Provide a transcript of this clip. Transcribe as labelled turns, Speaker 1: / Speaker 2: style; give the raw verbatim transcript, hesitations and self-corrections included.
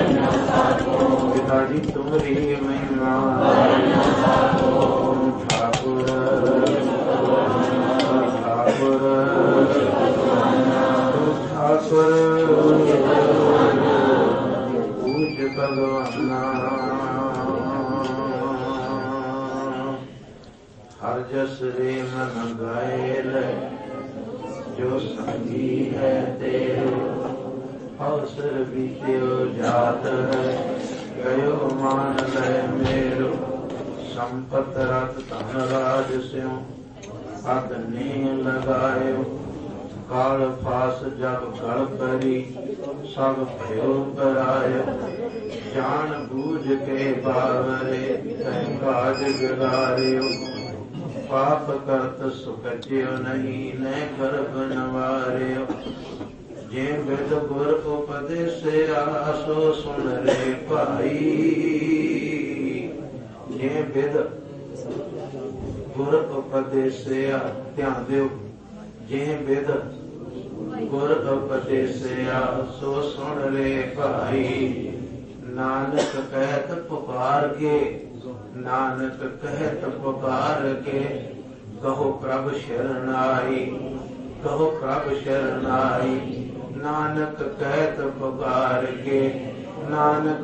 Speaker 1: पिता जी तुम्हारी महिमा ठाकुर ठाकुर ठाकुर पूज्य भगवाना हर जस रे मन गायल जो संगी है तेरे अवसर बीत्यो जात है गयो मान लय मेरो संपत रत धन राज स्यों अत ने लगायो काल फास जग गल करी सब भयो करायो जान बूझ के बावरे कहीं काज बिगाड़ियो पाप करत सुखज्यो नहीं न गर्भ नवारियो जे विद गुर उपदेसे आसो सुन रे भाई जे विद गुर उपदेसे ध्यान दियो जे विद गुर उपदेसे आसो सुन रे भाई नानक कहत पुकार के नानक कहत पुकार के कहो प्रभ शरणाई कहो प्रभ शरणाई नानक कहत पुकार के नानक